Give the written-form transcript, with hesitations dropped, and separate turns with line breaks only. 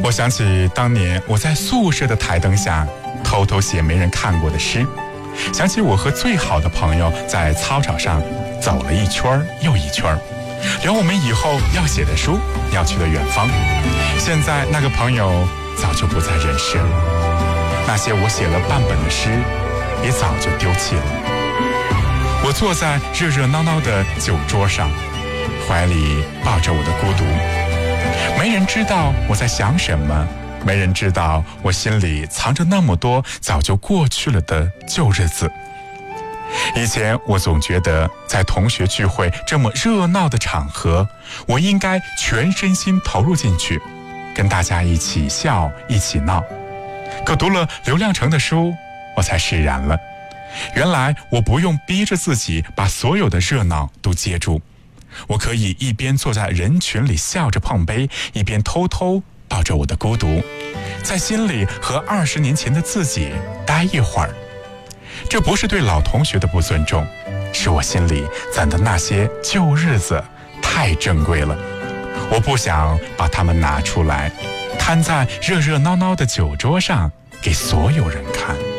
我想起当年我在宿舍的台灯下偷偷写没人看过的诗，想起我和最好的朋友在操场上走了一圈又一圈，聊我们以后要写的书，要去的远方。现在那个朋友早就不在人世了，那些我写了半本的诗也早就丢弃了。我坐在热热闹闹的酒桌上，怀里抱着我的孤独，没人知道我在想什么，没人知道我心里藏着那么多早就过去了的旧日子。以前我总觉得在同学聚会这么热闹的场合，我应该全身心投入进去，跟大家一起笑一起闹。可读了刘亮程的书，我才释然了，原来我不用逼着自己把所有的热闹都接住，我可以一边坐在人群里笑着碰杯，一边偷偷抱着我的孤独，在心里和20年前的自己待一会儿。这不是对老同学的不尊重，是我心里攒的那些旧日子太珍贵了，我不想把它们拿出来，摊在热热闹闹的酒桌上给所有人看。